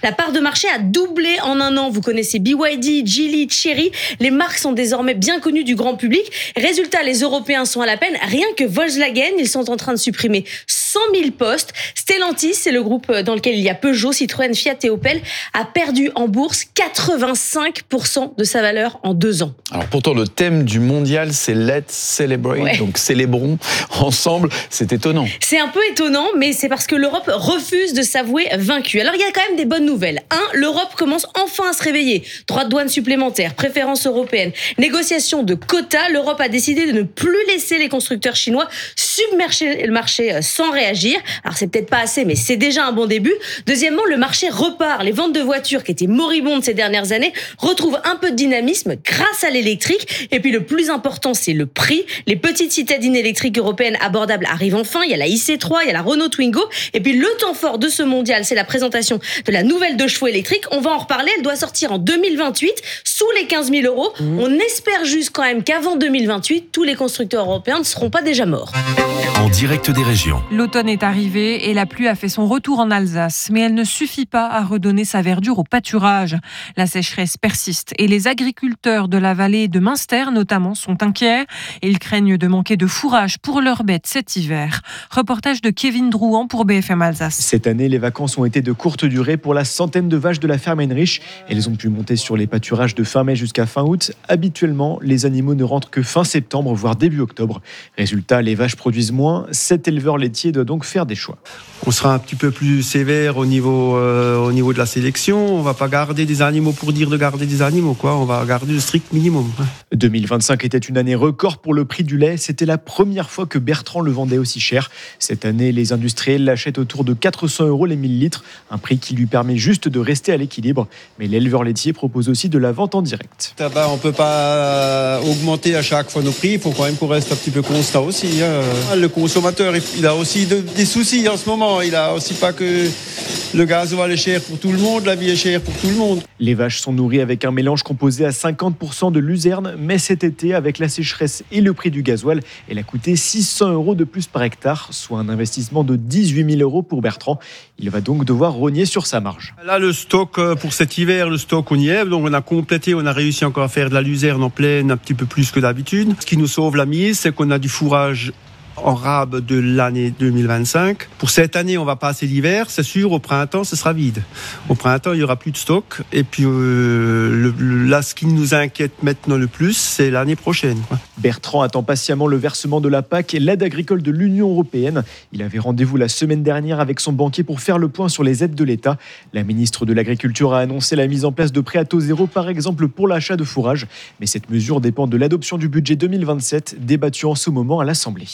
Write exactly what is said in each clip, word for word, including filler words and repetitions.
La part de marché a doublé en un an. Vous connaissez B Y D, Geely, Chery. Les marques sont désormais bien connues du grand public. Résultat, les Européens sont à la peine. Rien que Volkswagen, ils sont en train de supprimer cent mille postes. Stellantis, c'est le groupe dans lequel il y a Peugeot, Citroën, Fiat et Opel, a perdu en bourse quatre-vingt-cinq pour cent de sa valeur en deux ans. Alors pourtant, le thème du mondial, c'est Let's Celebrate, ouais. Donc célébrons ensemble. C'est étonnant. C'est un peu étonnant, mais c'est parce que l'Europe refuse de s'avouer vaincue. Alors il y a quand même des bonnes nouvelles. Un, l'Europe commence enfin à se réveiller. Droits de douane supplémentaires, préférences européennes, négociation de quotas. L'Europe a décidé de ne plus laisser les constructeurs chinois submerger le marché sans réagir. Alors c'est peut-être pas assez, mais c'est déjà un bon début. Deuxièmement, le marché repart. Les ventes de voitures qui étaient moribondes ces dernières années retrouvent un peu de dynamisme grâce à l'électrique. Et puis le plus important, c'est le prix. Les petites citadines électriques européennes abordables arrivent enfin. Il y a la I C trois, il y a la Renault Twingo. Et puis le temps fort de ce mondial, c'est la présentation de la nouvelle deux chevaux électrique. On va en reparler. Elle doit sortir en deux mille vingt-huit, sous les quinze mille euros. Mmh. On espère juste quand même qu'avant deux mille vingt-huit, tous les constructeurs européens ne seront pas déjà morts. En direct des régions. L'automne est arrivé et la pluie a fait son retour en Alsace. Mais elle ne suffit pas à redonner sa verdure au pâturage. La sécheresse persiste et les agriculteurs de la vallée de Münster notamment sont inquiets. Ils craignent de manquer de fourrage pour leurs bêtes cet hiver. Reportage de Kevin Drouan pour B F M Alsace. Cette année, les vacances ont été de courte durée pour la centaine de vaches de la ferme Heinrich. Elles ont pu monter sur les pâturages de fin mai jusqu'à fin août. Habituellement, les animaux ne rentrent que fin septembre, voire début octobre. Résultat, les vaches produisent moins. Cet éleveur laitier doit donc faire des choix. On sera un petit peu plus sévère au niveau, euh, au niveau de la sélection. On ne va pas garder des animaux pour dire de garder des animaux, quoi. On va garder le strict minimum. deux mille vingt-cinq était une année record pour le prix du lait. C'était la première fois que Bertrand le vendait aussi cher. Cette année, les industriels l'achètent autour de quatre cents euros les mille litres, un prix qui lui permet juste de rester à l'équilibre. Mais l'éleveur laitier propose aussi de la vente en direct. Ah bah, on ne peut pas augmenter à chaque fois nos prix. Il faut quand même qu'on reste un petit peu constant aussi. Hein. Le consommateur, il a aussi de, des soucis en ce moment. Il a aussi pas que le gasoil est cher pour tout le monde, la vie est chère pour tout le monde. Les vaches sont nourries avec un mélange composé à cinquante pour cent de luzerne, mais cet été, avec la sécheresse et le prix du gasoil, elle a coûté six cents euros de plus par hectare, soit un investissement de dix-huit mille euros pour Bertrand. Il va donc devoir rogner sur sa marge. Là, le stock pour cet hiver, le stock on y est, donc on a complété, on a réussi encore à faire de la luzerne en pleine un petit peu plus que d'habitude. Ce qui nous sauve la mise, c'est qu'on a du fourrage en rab de l'année deux mille vingt-cinq. Pour cette année, on va passer l'hiver, c'est sûr, au printemps, ce sera vide. Au printemps, il n'y aura plus de stock. Et puis euh, le, le, là, ce qui nous inquiète maintenant le plus, c'est l'année prochaine. Quoi. Bertrand attend patiemment le versement de la P A C et l'aide agricole de l'Union européenne. Il avait rendez-vous la semaine dernière avec son banquier pour faire le point sur les aides de l'État. La ministre de l'Agriculture a annoncé la mise en place de prêts à taux zéro, par exemple pour l'achat de fourrage. Mais cette mesure dépend de l'adoption du budget deux mille vingt-sept, débattu en ce moment à l'Assemblée.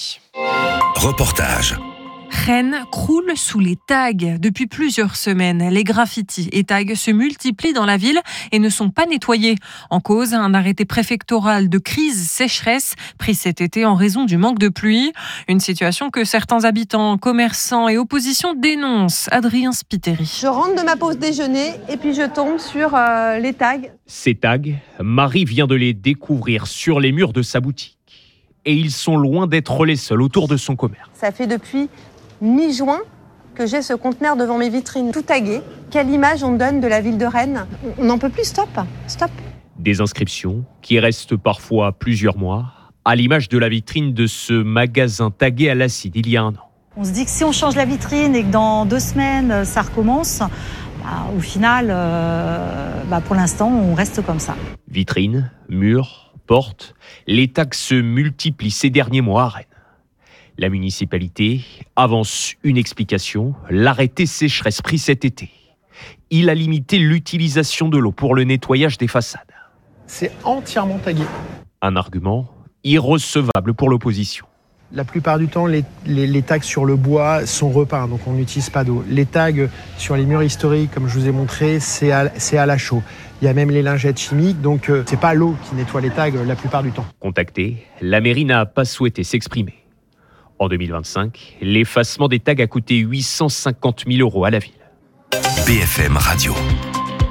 Reportage. Rennes croule sous les tags. Depuis plusieurs semaines, les graffitis et tags se multiplient dans la ville et ne sont pas nettoyés. En cause, un arrêté préfectoral de crise sécheresse pris cet été en raison du manque de pluie. Une situation que certains habitants, commerçants et opposition dénoncent. Adrien Spiteri. Je rentre de ma pause déjeuner et puis je tombe sur euh, les tags. Ces tags, Marie vient de les découvrir sur les murs de sa boutique. Et ils sont loin d'être les seuls autour de son commerce. Ça fait depuis mi-juin que j'ai ce conteneur devant mes vitrines, tout tagué. Quelle image on donne de la ville de Rennes ? On n'en peut plus, stop, stop. Des inscriptions qui restent parfois plusieurs mois, à l'image de la vitrine de ce magasin tagué à l'acide il y a un an. On se dit que si on change la vitrine et que dans deux semaines, ça recommence, bah, au final, euh, bah, pour l'instant, on reste comme ça. Vitrine, mur, porte, les tags se multiplient ces derniers mois à Rennes. La municipalité avance une explication, l'arrêté sécheresse pris cet été. Il a limité l'utilisation de l'eau pour le nettoyage des façades. C'est entièrement tagué. Un argument irrecevable pour l'opposition. La plupart du temps, les, les, les tags sur le bois sont repeints, donc on n'utilise pas d'eau. Les tags sur les murs historiques, comme je vous ai montré, c'est à, c'est à la chaux. Il y a même les lingettes chimiques, donc euh, c'est pas l'eau qui nettoie les tags euh, la plupart du temps. Contacté, la mairie n'a pas souhaité s'exprimer. En deux mille vingt-cinq, l'effacement des tags a coûté huit cent cinquante mille euros à la ville. B F M Radio.